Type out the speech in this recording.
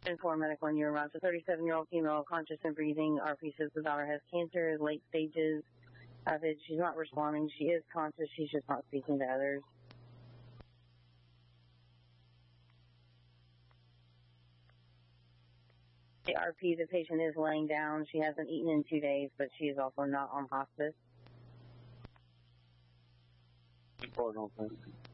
Inform medical when you arrive. A 37-year-old female, conscious and breathing. RP says the daughter has cancer, late stages of it. She's not responding. She is conscious. She's just not speaking to others. The RP, the patient is laying down. She hasn't eaten in 2 days, but she is also not on hospice. Report on that.